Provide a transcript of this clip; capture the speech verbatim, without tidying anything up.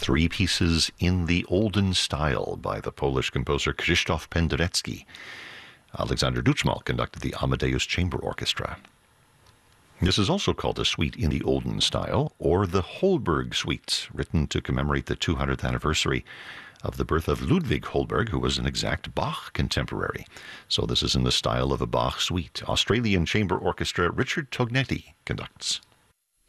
Three pieces in the olden style by the Polish composer Krzysztof Penderecki. Alexander Duczmal conducted the Amadeus Chamber Orchestra. This is also called a suite in the olden style, or the Holberg Suite, written to commemorate the two hundredth anniversary of the birth of Ludwig Holberg, who was an exact Bach contemporary. So this is in the style of a Bach suite. Australian Chamber Orchestra Richard Tognetti conducts.